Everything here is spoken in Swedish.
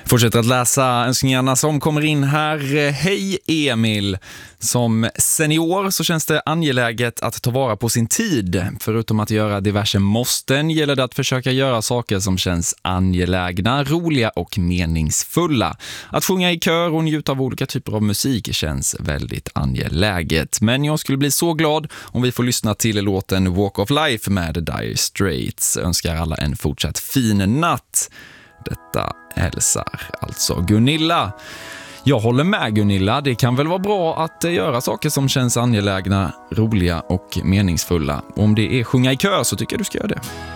Fortsätter att läsa önskningarna som kommer in här. Hej Emil! Som senior så känns det angeläget att ta vara på sin tid. Förutom att göra diverse måsten gäller det att försöka göra saker som känns angelägna, roliga och meningsfulla. Att sjunga i kör och njuta av olika typer av musik känns väldigt angeläget. Men jag skulle bli så glad om vi får lyssna till låten Walk of Life med Dire Straits. Önskar alla en fortsatt fin natt. Detta hälsar alltså Gunilla. Jag håller med Gunilla, det kan väl vara bra att göra saker som känns angelägna, roliga och meningsfulla. Om det är sjunga i kör så tycker jag du ska göra det.